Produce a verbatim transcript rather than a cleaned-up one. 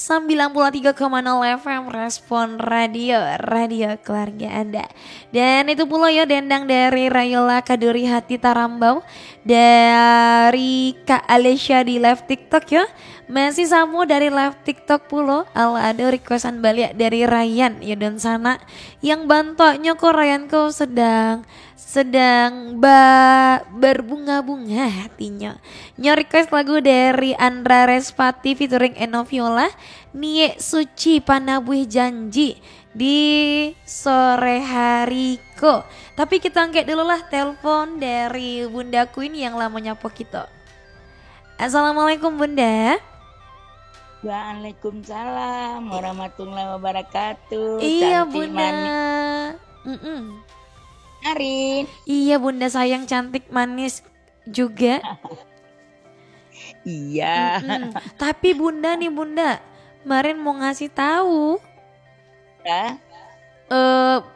sembilan puluh tiga koma nol F M Respon Radio, radio keluarga Anda. Dan itu pula ya dendang dari Rayola Kaduri Hati Tarambau, dari Kak Alessia di live TikTok ya. Masih samu dari live TikTok pulo. Ala ada requestan balik dari Ryan ya, dan sana yang bantuannya kok Ryan kok sedang sedang ba berbunga-bunga hatinya. Nyo request lagu dari Andra Respati featuring Enoviola, Nie Suci Panabuh Janji di sore hariku. Tapi kita angkat dulu lah telepon dari Bunda Queen yang lama nyapa kita. Assalamualaikum Bunda. Waalaikumsalam warahmatullahi wabarakatuh. Iya Cantik Bunda. manis. Arin. Iya Bunda sayang, cantik manis juga. Iya. Mm-mm. Tapi Bunda nih Bunda, kemarin mau ngasih tahu. Ya. Eh